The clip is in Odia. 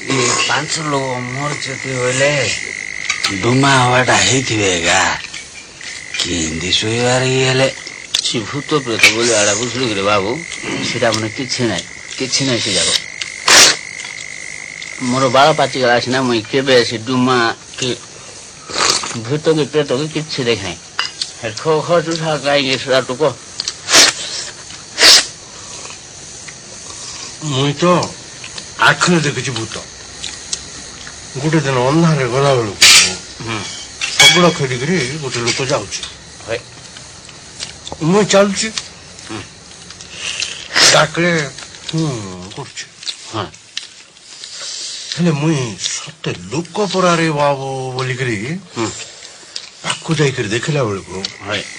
ପାଞ୍ଚ ଲୋକ ମୋର ଯଦି ବୋଇଲେ ଡୁମା ହବାଟା ହେଇଥିବେ ଗା କେମିତି ଶୋଇବାର ଇଏ ହେଲେ ସେ ଭୂତ ପ୍ରେତ ବୋଲି ଆଡା ବୁଝିଲେ ବାବୁ ସେଟା ମାନେ କିଛି ନାହିଁ ସେ ଯାକ ମୋର ବାଳ ପାଚିଗଲା ସିନା ମୁଇଁ କେବେ ସେ ଡୁମା କି ଭୂତ କି ପ୍ରେତ କି କିଛି ଦେଖେ ନାହିଁ ଖୁଠା କାହିଁକି ସେଟା ଟୁକ ମୁଇଁ ତ ଆଖିରେ ଦେଖିଛି ଭୂତ ଗୋଟେ ଦିନ ଅନ୍ଧାରରେ ଗଲା ବେଳକୁ ଶଗଡ଼ ଖେଳିକିରି ଗୋଟେ ଲୋକ ଯାଉଛି ମୁଇଁ ଚାଲୁଛି ଡାକରେ କରୁଛି ହେଲେ ମୁଇଁ ସତେ ଲୋକ ପରାରେ ବାବୁ ବୋଲିକିରି ପାଖକୁ ଯାଇକିରି ଦେଖିଲା ବେଳକୁ